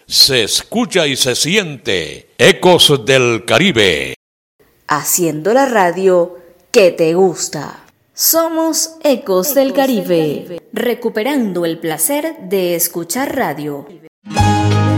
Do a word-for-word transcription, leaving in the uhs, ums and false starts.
Se escucha y se siente Ecos del Caribe. Haciendo la radio que te gusta. Somos Ecos del Caribe, recuperando el placer de escuchar radio.